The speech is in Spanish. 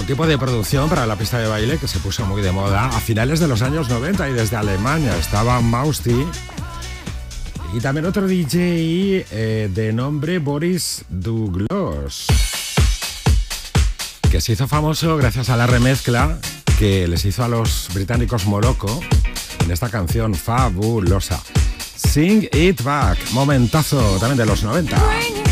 tipo de producción para la pista de baile que se puso muy de moda a finales de los años 90 y desde Alemania estaba Mausti y también otro DJ de nombre Boris Douglas, que se hizo famoso gracias a la remezcla que les hizo a los británicos Morocco en esta canción fabulosa. Sing It Back, momentazo también de los 90.